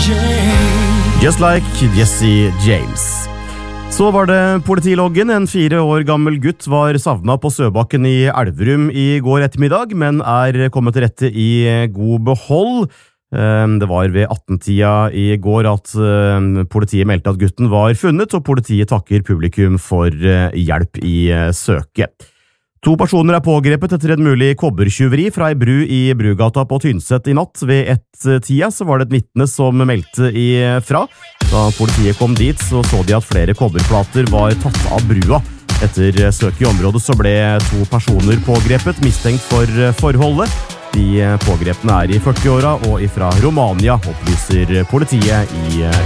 Just like Jesse James. Så var det politiloggen. En 4 år gammel gutt var savnet på Søbakken i Elverum i går ettermiddag, men kommet til rette i god behold. Det var ved 18-tida i går at politiet meldte at gutten var funnet, og politiet takker publikum for hjelp i søket. 2 personer pågrepet etter et mulig kobbertjuveri fra ei bru i Brugata på Tynset i natt. Ved 1-tida så var det et vitne som meldte ifra. Da politiet kom dit, så de at flere kobberplater var tatt av brua. Etter søk i området så ble 2 personer pågrepet, mistenkt for forholdet. De pågrepne i 40-åra og ifra Romania, opplyser politiet i